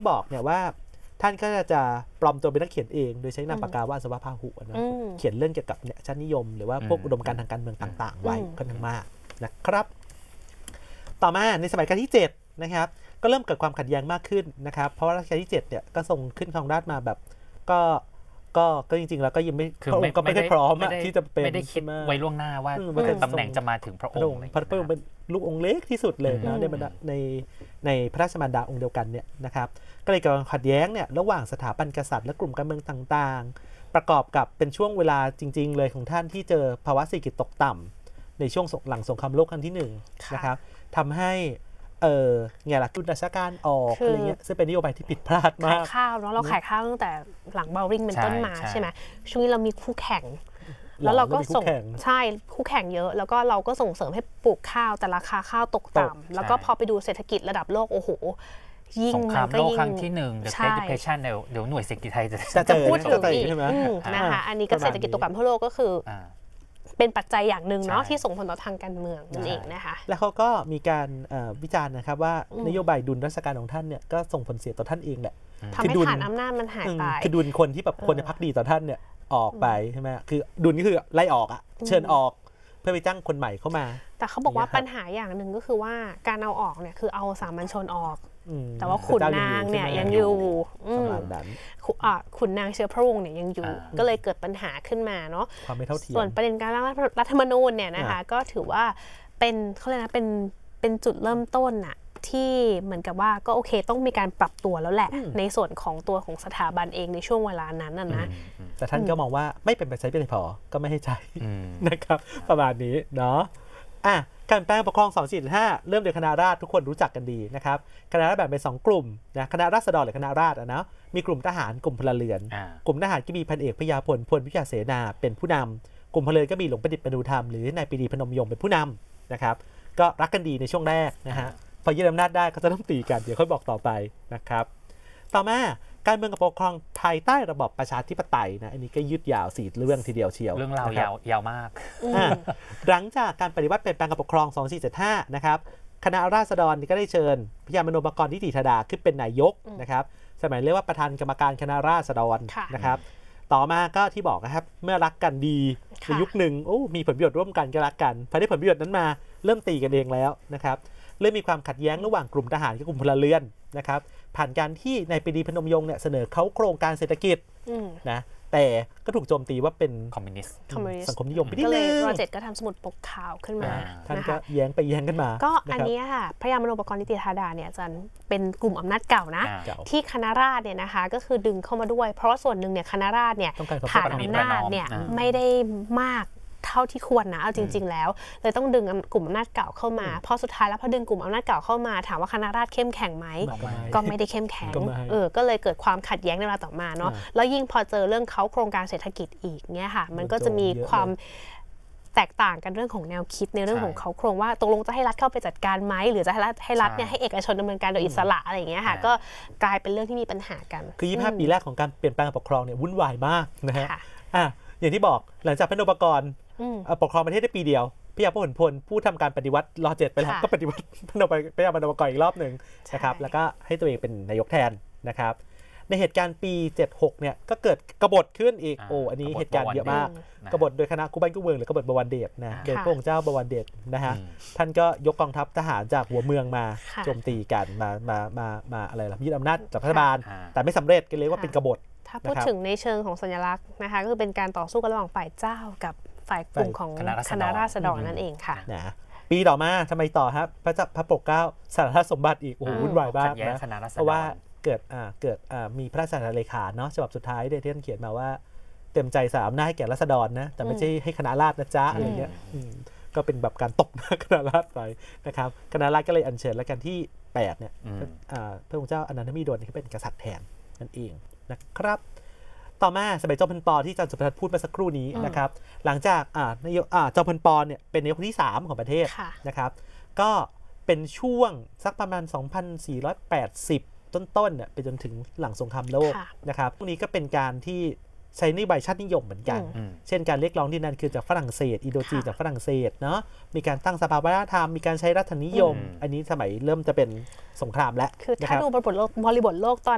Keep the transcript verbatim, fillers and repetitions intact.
บอกเนี่ยว่าท่านก็จะปลอมตัวเป็นนักเขียนเองโดยใช้นามปากกาว่าสวะพาหุนะเขียนเรื่องเกี่ยวกับเนี่ยชาตินิยมหรือว่าพวกอุดมการณ์ทางการเมืองต่างๆไว้ค่อนข้างมากนะครับต่อมาในสมัยรัชกาลที่เจ็ดนะครับก็เริ่มเกิดความขัดแย้งมากขึ้นนะครับเพราะว่ารัชกาลที่เจ็ดเนี่ยก็ทรงขึ้นครองราชย์มาแบบก็ก็ก็จริงๆแล้วก็ยังไม่พระองค์ก็ไม่ได้พร้อมที่จะเป็นไม่ได้คิดไว้ล่วงหน้าว่าตำแหน่งจะมาถึงพระองค์พระองค์เป็นลูกองค์เล็กที่สุดเลยนะในในในพระราชมารดาองค์เดียวกันเนี่ยนะครับก็เลยเกิดความขัดแย้งเนี่ยระหว่างสถาบันกษัตริย์และกลุ่มการเมืองต่างๆประกอบกับเป็นช่วงเวลาจริงๆเลยของท่านที่เจอภาวะเศรษฐกิจตกต่ำในช่วงหลังสงครามโลกครั้งที่หนึ่งนะครับทำให้เออไงล่ะทุนราชการออกอะไรเงี้ยซึ่งเป็นนโยบายที่ผิดพลาดมากขายข้าวเนาะเราขายข้าวตั้งแต่หลังเบลลิงเป็นต้นมาใช่ไหมช่วงนี้เรามีคู่แข่งแล้วเราก็ส่งใช่คู่แข่งเยอะแล้วก็เราก็ส่งเสริมให้ปลูกข้าวแต่ราคาข้าวตกต่ำแล้วก็พอไปดูเศรษฐกิจระดับโลกโอ้โหยิ่งสงครามโลกครั้งที่หนึ่ง The Great Depression เดี๋ยวหน่วยเศรษฐกิจไทยจะจะพูดถึงอีกนะคะอันนี้ก็เศรษฐกิจตกต่ำทั่วโลกก็คือเป็นปัจจัยอย่างหนึ่งเนาะที่ส่งผลต่อทางการเมืองนั่นเองนะคะแล้วเขาก็มีการวิจารณ์นะครับว่านโยบายดุลราชการของท่านเนี่ยก็ส่งผลเสียต่อท่านเองแหละทำให้ฐานอำนาจมันหายไปคือดุลคนที่แบบควรจะพักดีต่อท่านเนี่ยออกไปใช่ไหมคือดุลนี่คือไล่ออกอ่ะเชิญออกเพื่อไปจ้างคนใหม่เข้ามาแต่เขาบอกว่าปัญหาอย่างหนึ่งก็คือว่าการเอาออกเนี่ยคือเอาสามัญชนออกแต่ว่าขุนนางเนี่ยยังอยู่ขุนนางเชื้อพระวงศ์เนี่ยยังอยู่ก็เลยเกิดปัญหาขึ้นมาเนาะความไม่เท่าเทียมส่วนประเด็นการร่างรัฐธรรมนูญเนี่ยนะคะก็ถือว่าเป็นเขาเรียกนะเป็นเป็นจุดเริ่มต้นน่ะที่เหมือนกับว่าก็โอเคต้องมีการปรับตัวแล้วแหละในส่วนของตัวของสถาบันเองในช่วงเวลานั้นน่ะนะแต่ท่านก็มองว่าไม่เป็นไปใช้เป็นพอก็ไม่ให้ใช้นะครับประมาณนี้เนาะอ่ะการแปลงปกครองสองสี่ห้าเริ่มโดยคณะราษฎรทุกคนรู้จักกันดีนะครับคณะราษฎรแบ่งเป็นสองกลุ่มนะคณะราษฎรหรือคณะราษฎรนะมีกลุ่มทหารกลุ่มพลเรือนกลุ่มทหารก็มีพันเอกพญาพลพลวิชาเสนาเป็นผู้นำกลุ่มพลเรือนก็มีหลวงประดิษฐ์ประดูธรรมหรือนายปรีดีพนมยงค์เป็นผู้นำนะครับก็รักกันดีในช่วงแรกนะฮะพอยึดอำนาจได้ก็จะต้องตีกันเดี๋ยวค่อยบอกต่อไปนะครับต่อมาการเมืองกับปกครองภายใต้ระบอบประชาธิปไตยนะอันนี้ก็ยืดยาวสี่เรื่องทีเดียวเชียวเรื่องราวยาวยาวมากหลังจากการปฏิวัติเปลี่ยนแปลงกับปกครองสองสี่เจ็ดห้านะครับคณะราษฎรก็ได้เชิญพญามโนปกรณ์นิติธดาขึ้นเป็นนายกนะครับสมัยเรียกว่าประธานกรรมการคณะราษฎรนะครับต่อมาก็ที่บอกนะครับเมื่อรักกันดีในยุคหนึ่งโอ้มีผลประโยชน์ร่วมกันก็รักกันพอได้ผลประโยชน์นั้นมาเริ่มตีกันเองแล้วนะครับเริ่มมีความขัดแย้งระหว่างกลุ่มทหารกับกลุ่มพลเรือนนะครับผ่านการที่นายปรีดีพนมยงค์เนี่ยเสนอเขาโครงการเศรษฐกิจนะแต่ก็ถูกโจมตีว่าเป็นคอมมิวนิสต์สังคมนิยมไปนิดนึงก็เลยรออเจ็ดก็ทำสมุดปกขาวขึ้นมาท่านก็แย้งไปแย้งกันมาก็อันนี้ค่ะพระยามโนปกรณ์นิติธาดาเนี่ยอาจารย์เป็นกลุ่มอำนาจเก่านะที่คณะราษฎรเนี่ยนะคะก็คือดึงเข้ามาด้วยเพราะว่าส่วนหนึ่งเนี่ยคณะราษฎรเนี่ยฐานอำนาจเนี่ยไม่ได้มากเท่าที่ควรนะเอาจริงๆแล้วเลยต้องดึงกลุ่มอำนาจเก่าเข้ามาพอสุดท้ายแล้วพอดึงกลุ่มอำนาจเก่าเข้ามาถามว่าคณะราษฎรเข้มแข็งไหมก็ไม่ได้เข้มแข็งเออก็เลยเกิดความขัดแย้งในเวลาต่อมาเนาะแล้วยิ่งพอเจอเรื่องเขาโครงการเศรษฐกิจอีกเนี่ยค่ะมันก็จะมีความแตกต่างกันเรื่องของแนวคิดในเรื่องของเขาโครงว่าตกลงจะให้รัฐเข้าไปจัดการไหมหรือจะให้รัฐให้รัฐเนี่ยให้เอกชนดำเนินการโดยอิสระอะไรอย่างเงี้ยค่ะก็กลายเป็นเรื่องที่มีปัญหากันคือยี่สิบห้าปีแรกของการเปลี่ยนแปลงปกครองเนี่ยวุ่นวายมากนะฮะอ่ะอย่างที่บอกหลังจากพระนปกรณ์ปกครองประเทศได้ปีเดียวพญาพหลพลผู้ทำการปฏิวัติรอเจ็ดไปแล้วก็ปฏิวัติพนพญาพนปกรณ์อีกรอบหนึ่งนะครับแล้วก็ให้ตัวเองเป็นนายกแทนนะครับในเหตุการณ์ปีเจ็ดหกเนี่ยก็เกิดกบฏขึ้นอีกโอ้อันนี้เหตุการณ์เยอะมากกบฏโดยคณะคู่บ้านคู่เมืองหรือกบฏบวรเดชนะโดยพระองค์เจ้าบวรเดชนะฮะท่านก็ยกกองทัพทหารจากหัวเมืองมาโจมตีกันมามามามาอะไรล่ะยึดอำนาจจากรัฐบาลแต่ไม่สำเร็จก็เลยว่าเป็นกบฏถ้าพูดถึงในเชิงของสัญลักษณ์นะคะก็คือเป็นการต่อสู้กันระหว่างฝ่ายเจ้ากับฝ่ายกลุ่มของคณะราษฎรนั่นเองค่ะนะปีต่อมาทำไมต่อครับพระเจ้าพระปกเกล้าสารสมบัติอีกโอ้โหวุ่นวายมากนะเพราะว่าเกิดอ่าเกิดอ่ามีพระราชเลขาเนาะฉบับสุดท้ายที่ท่านเขียนมาว่าเต็มใจสละอำนาจให้แก่ราษฎรนะแต่ไม่ใช่ให้คณะราษฎรนะจ๊ะอะไรเงี้ยก็เป็นแบบการตกหน้าคณะราษฎรไปนะครับคณะราษฎรก็เลยอัญเชิญและกันที่แปดเนี่ยพระองค์เจ้าอนันทมิโดลที่เป็นกษัตริย์แทนนั่นเองนะครับต่อมาสมัยจอมพลป.ที่อาจารย์สุภทัศน์พูดเมื่อสักครู่นี้นะครับหลังจากนายกจอมพลป.เนี่ยเป็นนายกที่สามของประเทศนะครับก็เป็นช่วงสักประมาณสองพันสี่ร้อยแปดสิบต้นๆเนี่ยไปจนถึงหลังสงครามโลกนะครับพวกนี้ก็เป็นการที่ใช้นโยบายชาตินิยมเหมือนกันเช่นการเรียกร้องที่นั่นคือจากฝรั่งเศสอินโดจีนจากฝรั่งเศสเนาะมีการตั้งสภาวัฒนธรรมมีการใช้รัฐนิยมอันนี้สมัยเริ่มจะเป็นสงครามแล้วคือถ้าดูบริบทโลกบริบทโลกตอน